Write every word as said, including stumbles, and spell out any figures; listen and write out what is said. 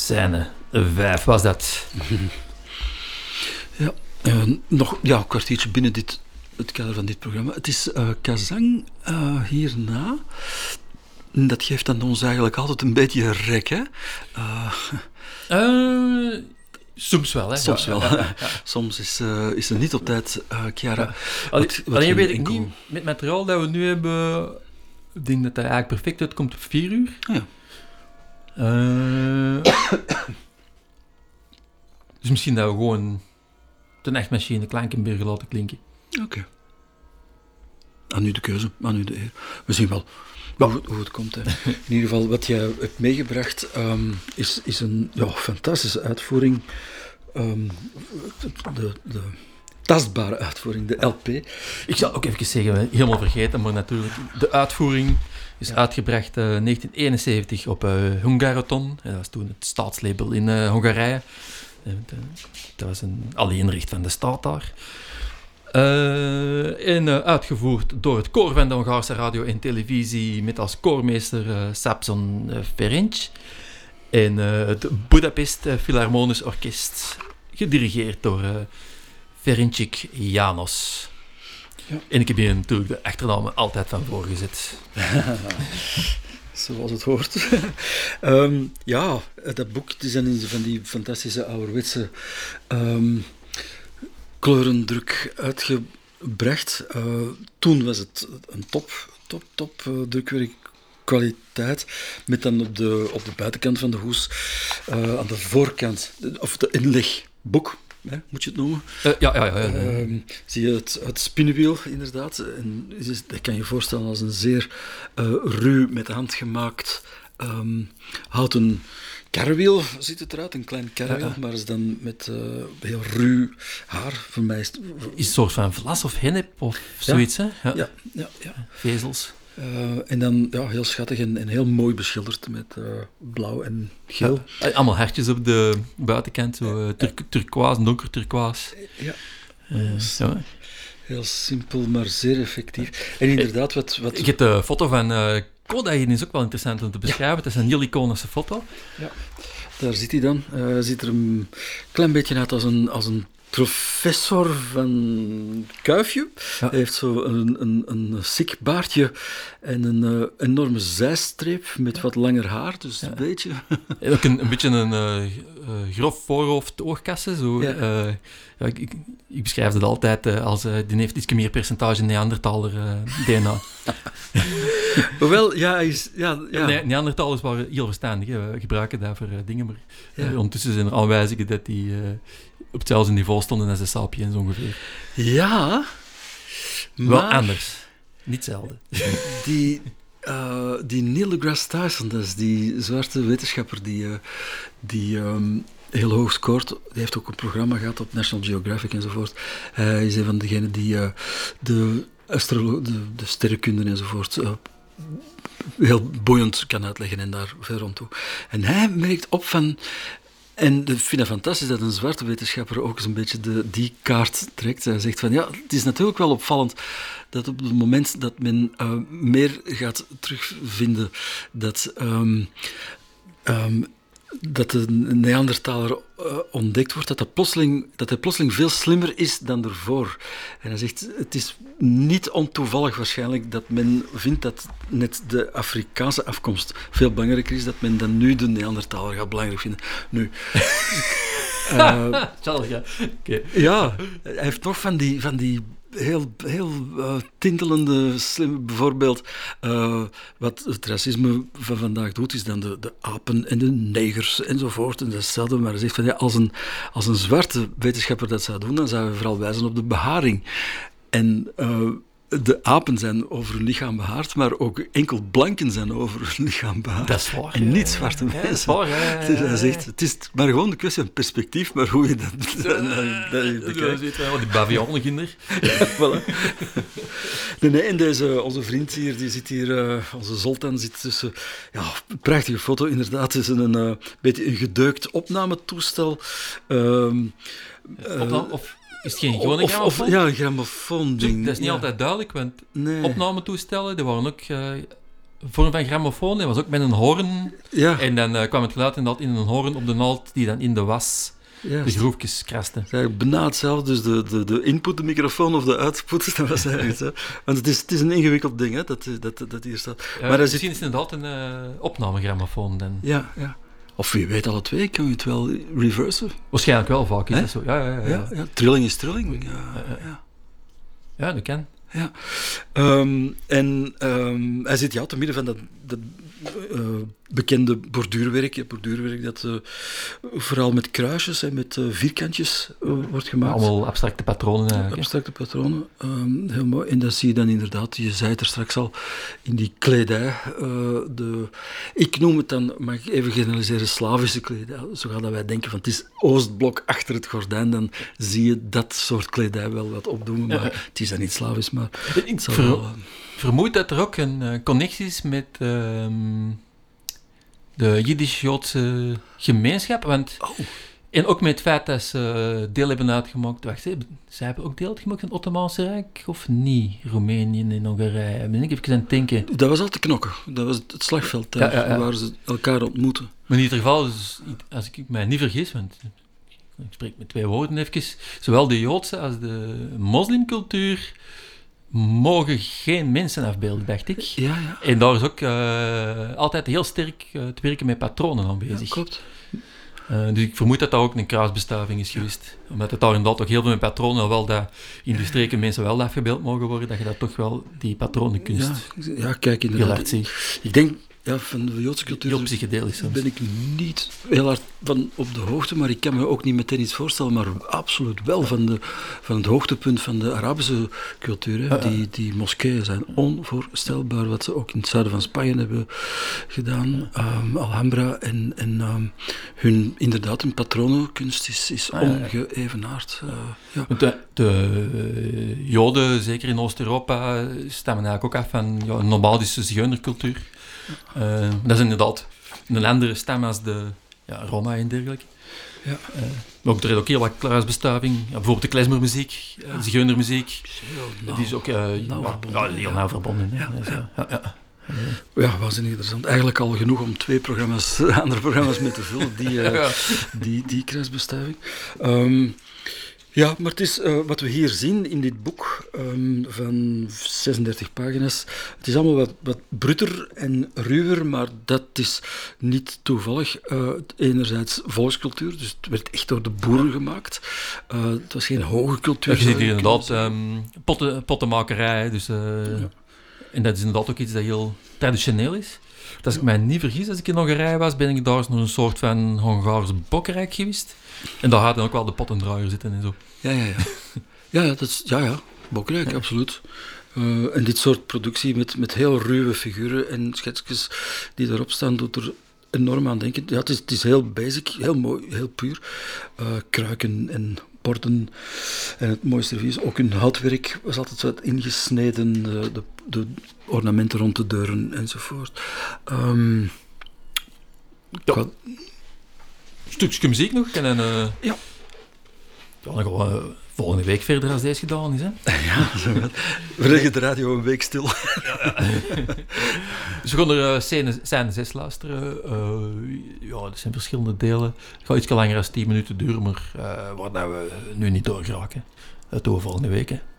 Scène vijf was dat. Ja, uh, nog ja, een kwartiertje binnen dit, het kader van dit programma. Het is uh, Kazang uh, hierna. Dat geeft dan ons eigenlijk altijd een beetje rek, hè? Uh, uh, soms wel, hè? Soms ja, wel. Ja, ja, ja. Soms is, uh, is er niet op tijd, uh, Chiara. Ja. Alleen, wat, wat alleen weet ik enkel... niet, met het materiaal dat we nu hebben, ik denk dat dat eigenlijk perfect uitkomt op vier uur. Ja. Uh, dus misschien dat we gewoon de echtmachine een klein keer laten klinken. Oké. Okay. Aan u de keuze, aan u de eer. We zien wel hoe, hoe het komt. Hè. In ieder geval, wat jij hebt meegebracht um, is, is een ja, fantastische uitvoering. Um, de, de tastbare uitvoering, de L P. Ik zal ook even zeggen, helemaal vergeten, maar natuurlijk, de uitvoering is ja. uitgebracht in uh, negentien eenenzeventig op uh, Hungaroton. Dat was toen het staatslabel in uh, Hongarije. Dat was een alleenrecht van de staat daar. Uh, en uh, uitgevoerd door het koor van de Hongaarse radio en televisie met als koormeester uh, Sapson uh, Ferenc en uh, het Budapest uh, Philharmonisch Orkest, gedirigeerd door uh, Ferencik János. Ja. En ik heb hier natuurlijk de achternamen altijd van voorgezet. Zoals het hoort. um, ja, dat boek is dan van die fantastische ouderwetse um, kleurendruk uitgebracht. Uh, toen was het een top, top, top uh, drukwerkkwaliteit. Met dan op de, op de buitenkant van de hoes, uh, aan de voorkant, of de inlegboek. Hè, moet je het noemen? Uh, ja, ja, ja. ja, ja. Uh, zie je het, het spinnenwiel, inderdaad. En dat kan je voorstellen als een zeer uh, ruw, met de hand gemaakt um, houten karrewiel ziet het eruit, een klein karrewiel, ja, ja. maar is dan met uh, heel ruw haar. Voor mij is het... Is een soort van vlas of hennep of zoiets, ja. hè? Ja, ja, ja. ja. Vezels. Uh, en dan ja, heel schattig en, en heel mooi beschilderd met uh, blauw en geel. Ja, allemaal hertjes op de buitenkant, zo uh, tur- turquoise, donker turquoise. Ja. Uh, ja. Heel simpel, maar zeer effectief. En inderdaad, wat... wat... Ik heb de foto van uh, Koda hier, is ook wel interessant om te beschrijven. Ja. Het is een heel iconische foto. Ja, daar zit hij dan. Uh, ziet er een klein beetje uit als een... Als een professor van Kuifje. Ja. Hij heeft zo een, een, een sick baardje en een uh, enorme zijstreep met ja. wat langer haar, dus ja. een beetje... En ook een, een beetje een uh, uh, grof voorhoofd oogkassen. Zo. Ja. Uh, ja, ik, ik, ik beschrijf het altijd uh, als... Uh, die heeft iets meer percentage Neandertaler uh, D N A. Wel, ja, hij is... Ja, ja. Ne- Neandertalers waren heel verstandig. Hè. We gebruiken dat voor uh, dingen, maar ja. uh, ondertussen zijn er aanwijzingen dat die... Uh, op hetzelfde niveau stonden als de Sapiens ongeveer. Ja, maar... Wel anders. Niet hetzelfde. Die, uh, die Neil deGrasse Tyson, dat is die zwarte wetenschapper die, uh, die um, heel hoog scoort. Die heeft ook een programma gehad op National Geographic enzovoort. Hij uh, is een van degenen die uh, de, astrolo- de, de sterrenkunde enzovoort... Uh, heel boeiend kan uitleggen en daar veel rond toe. En hij merkt op van... En ik vind het fantastisch dat een zwarte wetenschapper ook eens een beetje de, die kaart trekt. Hij zegt van, ja, het is natuurlijk wel opvallend dat op het moment dat men uh, meer gaat terugvinden dat, um, um, dat de Neandertaler uh, ontdekt wordt, dat hij, plotseling, dat hij plotseling veel slimmer is dan ervoor. En hij zegt, het is niet ontoevallig waarschijnlijk dat men vindt dat net de Afrikaanse afkomst veel belangrijker is, dat men dan nu de Neandertaler gaat belangrijk vinden. Nu... uh, Charles, ja. Okay. Ja, hij heeft nog van die... Van die heel, heel uh, tintelende, slim, bijvoorbeeld, uh, wat het racisme van vandaag doet, is dan de, de apen en de negers enzovoort, en datzelfde, maar hij zegt van, ja, als een, als een zwarte wetenschapper dat zou doen, dan zou hij vooral wijzen op de beharing. En uh, de apen zijn over hun lichaam behaard, maar ook enkel blanken zijn over hun lichaam behaard. Dat is waar. En niet zwarte mensen. Ja, dat is waar, ja, ja, ja. Dus hij zegt, het is maar gewoon een kwestie van perspectief, maar hoe je dat, dat, dat je bekijkt. Je ziet wel die bavianenkinder. Voilà. Nee, nee, en deze, onze vriend hier, die zit hier, uh, onze Zoltan zit tussen, ja, een prachtige foto, inderdaad, het is een uh, beetje een gedeukt opnametoestel. Um, uh, Opname, of... Is het geen gewone of, grammofoon? Of, ja, een grammofoon-ding. Dat is niet ja. altijd duidelijk, want nee. opnametoestellen, die waren ook uh, vorm van grammofoon. Dat was ook met een hoorn. Ja. En dan uh, kwam het geluid inderdaad in een hoorn op de naald die dan in de was Juist. de groefjes kraste. Het is eigenlijk bijna hetzelfde, dus de, de, de input, de microfoon of de output, dat was eigenlijk zo. Want het is, het is een ingewikkeld ding, hè, dat, dat, dat hier staat. Uh, maar misschien zit... is het inderdaad een uh, opnamegrammofoon dan. Ja, ja. Of wie weet alle twee, kan je het wel reversen? Waarschijnlijk wel vaak, is Hè? dat zo? Ja, ja, ja. ja. ja, ja. Trilling is trilling. Ja, uh, uh, ja. ja dat kan. Ja. Um, en um, hij zit ja, te midden van dat, dat uh, bekende borduurwerk. Borduurwerk dat uh, vooral met kruisjes en met uh, vierkantjes uh, wordt gemaakt. Allemaal abstracte patronen eigenlijk. Abstracte patronen, um, heel mooi. En dat zie je dan inderdaad, je zei het er straks al, in die kledij. Uh, de, ik noem het dan, mag ik even generaliseren, Slavische kledij. Zo gaan wij denken van het is Oostblok achter het gordijn, dan zie je dat soort kledij wel wat opdoen. Maar uh, het is dan niet Slavisch, maar... Ik ver, wel, uh, vermoed dat er ook een uh, connectie is met uh, de Jiddisch-Joodse gemeenschap, want... Oh. En ook met het feit dat ze deel hebben uitgemaakt... Wacht, ze hebben, ze hebben ook deel uitgemaakt van het Ottomaanse Rijk, of niet? Roemenië en Hongarije. Ben ik even aan het denken. Dat was al te knokken. Dat was het slagveld daar, ja, ja, ja. waar ze elkaar ontmoeten. Maar in ieder geval, als ik mij niet vergis, want ik spreek met twee woorden even, zowel de Joodse als de moslimcultuur mogen geen mensen afbeelden, dacht ik. Ja, ja. En daar is ook uh, altijd heel sterk uh, te werken met patronen aanwezig. Ja, klopt. Uh, dus ik vermoed dat dat ook een kruisbestuiving is geweest. Ja. Omdat het daar inderdaad ook heel veel met patronen, alhoewel dat in de streken mensen wel afgebeeld mogen worden, dat je dat toch wel die patronenkunst ja, ja, kijk, inderdaad. heel hard ziet. Ik denk, ja, van de Joodse cultuur heel psychedelisch soms. Ben ik niet heel hard van op de hoogte, maar ik kan me ook niet meteen iets voorstellen, maar absoluut wel van, de, van het hoogtepunt van de Arabische cultuur. Hè. Uh-uh. Die, die moskeeën zijn onvoorstelbaar, wat ze ook in het zuiden van Spanje hebben gedaan. Um, Alhambra en, en um, hun, inderdaad, hun patronenkunst is, is uh, ongeëvenaard. Uh, ja. De, de uh, Joden, zeker in Oost-Europa, stammen eigenlijk ook af van ja, een nomadische zigeunercultuur. Uh, dat is inderdaad een andere stam als de ja, Roma en dergelijke. Ja. Uh, maar ook, er is ook heel wat kruisbestuiving. Ja, bijvoorbeeld de klezmermuziek, ja. zigeunermuziek. Nou, die is ook uh, nou ja, verbonden, ja, heel ja. nauw verbonden. Ja, Dus, ja. Ja, ja. Ja, waanzinnig interessant. Eigenlijk al genoeg om twee programma's, andere programma's mee te vullen, die, uh, ja. die, die kruisbestuiving. Um, Ja, maar het is uh, wat we hier zien in dit boek um, van zesendertig pagina's. Het is allemaal wat, wat bruter en ruwer, maar dat is niet toevallig. Uh, enerzijds volkscultuur, dus het werd echt door de boeren gemaakt. Uh, het was geen hoge cultuur. Ja, je ziet hier inderdaad um, potten, pottenmakerij, dus, uh, ja. En dat is inderdaad ook iets dat heel traditioneel is. Als ik mij niet vergis, als ik in Hongarije was, ben ik daar eens nog een soort van Hongaars bokkenrijk geweest. En daar gaat dan ook wel de pottendraaier zitten en zo. Ja, ja, ja. Ja, ja, dat is, ja, ja. Bokkenrijk, ja. Absoluut. Uh, en dit soort productie met, met heel ruwe figuren en schetsjes die erop staan, doet er enorm aan denken. Ja, het is, het is heel basic, heel mooi, heel puur. Uh, kruiken en borden. En het mooiste is ook hun houtwerk was altijd zo ingesneden, de, de, de ornamenten rond de deuren enzovoort. Um, ja. Qua... Stukje muziek nog en dan... Uh... Ja. Ja, dan gaan we volgende week verder als deze gedaan is, hè? Ja, zo gaat. We leggen de radio een week stil. Ja, ja. Dus we gaan er uh, scène, scène zes luisteren. Uh, ja, dat zijn verschillende delen. Het gaat iets langer dan tien minuten duren, maar uh, waar we nu niet door geraken. Dat doen we volgende week, hè.